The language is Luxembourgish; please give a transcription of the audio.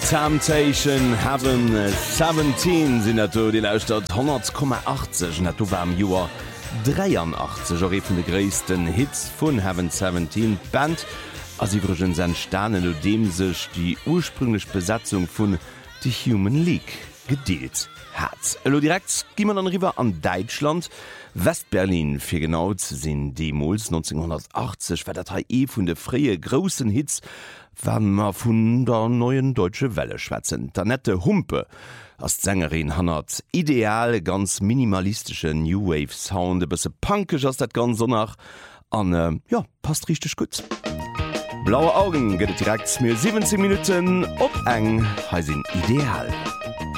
Temptation Heaven 17 sind nato die Lausstadt 100,80 nato war am Joar 83 vun de gréissten Hits vun Heaven 17 Band as iwwergen se Sternen o dem sech die ursprünglich Besatzung vun The Human League gedeelt hat. Elo direkt gimmer an River an Deutschland. Westberlin fir genau sinn Demos 1980 war der Teil vun de frie großen Hits wann ma vun der neuen deutsche Welle schwätzen. Der nette Humpe als Sängerin hannert ideal ganz minimalistische New Wave Sound, e bësse punkig ass dat ganz so nach an ja passt richtig gut. Blaue Augen gëtt direkt mir 17 Minuten op eng ha sinn ideal.